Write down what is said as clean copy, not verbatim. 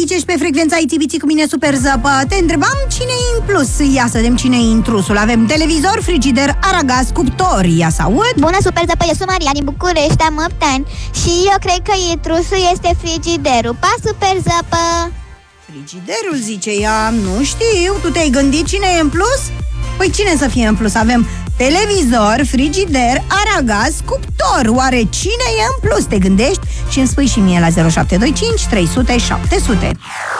aici ești pe frecvența ITBT cu mine, Super Zăpă. Te întrebam cine e în plus. Ia să vedem cine e intrusul. Avem televizor, frigider, aragaz, cuptor. Ia să aud. Bună, Super Zăpă, eu sunt Maria din București, am 8 ani. Și eu cred că intrusul este frigiderul. Pa, Super Zăpă! Frigiderul, zice ea. Nu știu, tu te-ai gândit cine e în plus? Păi cine să fie în plus? Avem televizor, frigider, aragaz, cuptor. Oare cine e în plus? Te gândești și îmi spui și mie la 0725 300 700.